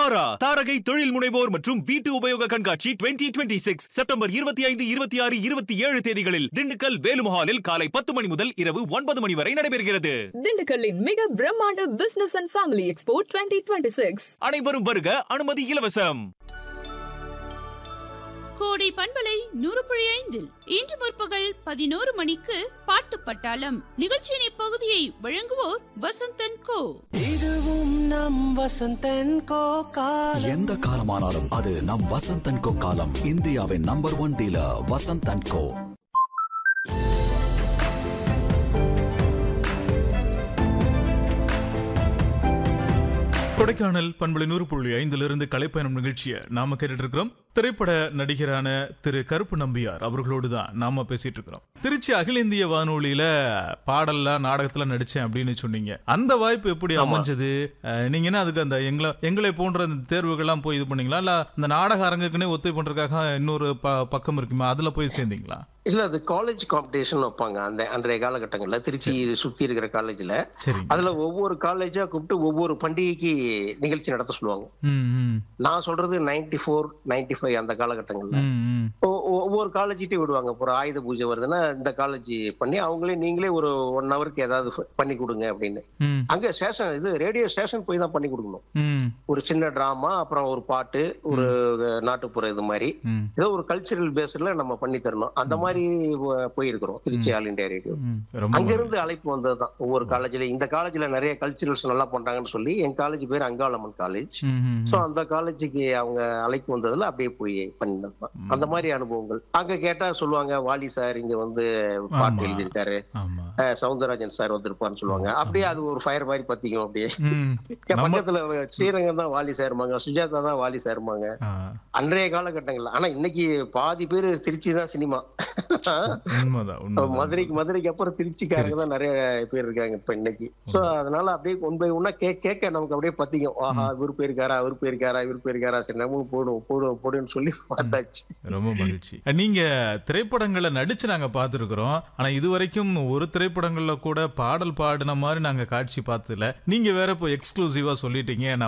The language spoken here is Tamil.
தாரா தாரகை தொழில் முனைவோர் மற்றும் வீட்டு உபயோக கண்காட்சி 2026 செப்டம்பர் 25, 26, 27 தேதிகளில் திண்டுக்கல் வேலுமஹாலில் காலை 10 மணி முதல் இரவு 9 மணி வரை நடைபெறுகிறது. திண்டுக்கல்லின் மிக பிரம்மாண்ட பிசினஸ் அண்ட் ஃபேமிலி எக்ஸ்போ 2026. அனைவரும் வருக, அனுமதி இலவசம். கோடை பண்பலை 100.5 இன்று முற்பகல் 11 மணிக்கு பாட்டு பட்டாளம் நிகழ்ச்சியின் இப்பகுதியை வழங்குவோர் வசந்தன் கோ. இதுவும் நம் வசந்தன் கோ காலம். எந்த காலமானாலும் அது நம் வசந்தன் கோ காலம். இந்தியாவின் நம்பர் 1 டீலர் வசந்தன் கோ. கொடைக்கானல் பண்பலை 100.5 கலைப்பயணம் நிகழ்ச்சியை நாம கேட்டுட்டு இருக்கிறோம். திரைப்பட நடிகரான திரு கருப்பு நம்பியார் அவர்களோடு தான் நாம பேசிட்டு இருக்கிறோம். திருச்சி அகில இந்திய வானொலியில பாடல்ல நாடகத்துல நடிச்சேன் அப்படின்னு சொன்னீங்க. அந்த வாய்ப்பு எப்படி அமைஞ்சது? நீங்க என்ன அதுக்கு அந்த எங்களை போன்ற தேர்வுகள்லாம் போய் இது பண்ணீங்களா, இல்ல அந்த நாடக அரங்குக்குன்னே ஒத்தை பண்றதுக்காக இன்னொரு பக்கம் இருக்குமா, அதுல போய் சேர்ந்தீங்களா? இல்ல, அது காலேஜ் காம்படிஷன் வைப்பாங்க அன்றைய காலகட்டங்கள்ல திருச்சி சுத்தி இருக்கிற காலேஜ்ல. அதுல ஒவ்வொரு காலேஜா கூப்பிட்டு ஒவ்வொரு பண்டிகைக்கு நிகழ்ச்சி நடத்த சொல்லுவாங்க. நான் சொல்றது 94, 95 அந்த காலகட்டங்கள்ல ஒவ்வொரு காலேஜிட்டையும் விடுவாங்க. ஒரு ஆயுத பூஜை வருதுன்னா இந்த காலேஜ் பண்ணி அவங்களே நீங்களே ஒரு 1 ஹவருக்கு ஏதாவது பண்ணி கொடுங்க அப்படின்னு. அங்க ஸ்டேஷன் இது ரேடியோ ஸ்டேஷன் போய் தான் பண்ணி கொடுக்கணும். ஒரு சின்ன டிராமா, அப்புறம் ஒரு பாட்டு, ஒரு நாட்டுப்புற இது மாதிரி ஏதோ ஒரு கல்ச்சரல் பேஸ்ல நம்ம பண்ணி தரணும். அந்த மாதிரி போயிருக்கிறோம் திருச்சி ஆல் இண்டியா ரேடியோ. அங்க இருந்து அழைப்பு வந்ததுதான். ஒவ்வொரு காலேஜ்ல இந்த காலேஜ்ல நிறைய கல்ச்சரல்ஸ் நல்லா பண்றாங்கன்னு சொல்லி என் காலேஜ் பேர் அங்காளம்மன் காலேஜ். சோ அந்த காலேஜுக்கு அவங்க அழைப்பு வந்ததுல அப்படியே போய் பண்ணினதுதான். அந்த மாதிரி அனுபவங்கள் அங்க கேட்டா சொல்லுவாங்க, வாலி சார் இங்க வந்து பாட்டு எழுதியிருக்காரு, சவுந்தரராஜன் சார் வந்திருப்பாருன்னு சொல்லுவாங்க. அப்படியே அது ஒரு ஃபயர் மாதிரி பத்திக்கும். அப்படியே பக்கத்துல ஸ்ரீரங்கம் தான் வாலி சாருமாங்க, சுஜாதா தான் வாலி சாருமாங்க அன்றைய காலகட்டங்கள்ல. ஆனா இன்னைக்கு பாதி பேரு திருச்சி தான் சினிமா. மதுரைக்கு அப்புறம் திருச்சிக்காரங்க தான் நிறைய பேர் இருக்காங்க இப்ப இன்னைக்கு. சோ அதனால அப்படியே ஒன் பை ஒன்னா கேட்க நமக்கு அப்படியே பத்திக்கும். ஆஹா, இவர் போயிருக்காரா சரி நம்மளும் போடுன்னு சொல்லி பார்த்தாச்சு. ரொம்ப மகிழ்ச்சி. நீங்க திரைப்படங்களை நடிச்சு நாங்க பார்த்திருக்கிறோம். ஆனா இதுவரைக்கும் ஒரு திரைப்படங்கள்ல கூட பாடல் பாடின மாதிரி நாங்க காட்சி பார்த்ததில்ல. நீங்க வேற இப்போ எக்ஸ்க்ளூசிவா சொல்லிட்டீங்க.